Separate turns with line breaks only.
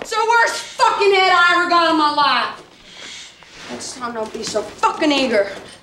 It's the worst fucking head I ever got in my life. Next time, don't be so fucking eager.